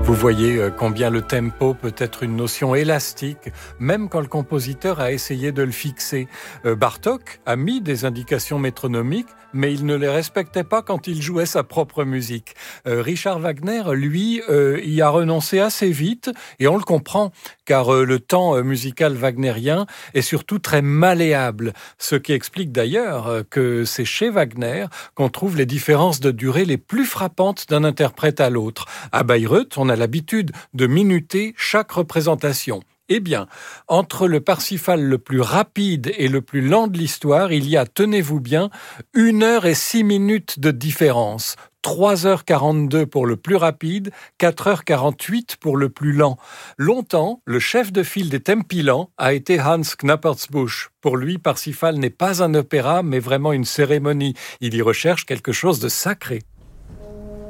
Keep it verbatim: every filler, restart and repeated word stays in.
Vous voyez combien le tempo peut être une notion élastique, même quand le compositeur a essayé de le fixer. Bartók a mis des indications métronomiques, mais il ne les respectait pas quand il jouait sa propre musique. Richard Wagner, lui, y a renoncé assez vite, et on le comprend, car le temps musical wagnérien est surtout très malléable, ce qui explique d'ailleurs que c'est chez Wagner qu'on trouve les différences de durée les plus frappantes d'un interprète à l'autre. À Bayreuth, on a l'habitude de minuter chaque représentation. Eh bien, entre le Parsifal le plus rapide et le plus lent de l'histoire, il y a, tenez-vous bien, une heure et six minutes de différence. trois heures quarante-deux pour le plus rapide, quatre heures quarante-huit pour le plus lent. Longtemps, le chef de file des tempi lents a été Hans Knappertsbusch. Pour lui, Parsifal n'est pas un opéra, mais vraiment une cérémonie. Il y recherche quelque chose de sacré.